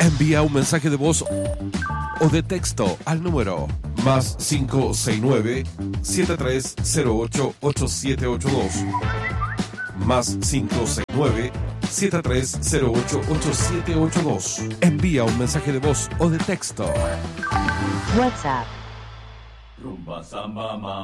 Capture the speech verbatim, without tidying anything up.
Envía un mensaje de voz o de texto al número más cinco seis nueve, siete tres cero ocho, ocho siete ocho dos. Más cinco seis nueve, siete tres cero ocho, ocho siete ocho dos. Envía un mensaje de voz o de texto. WhatsApp. Rumba, samba,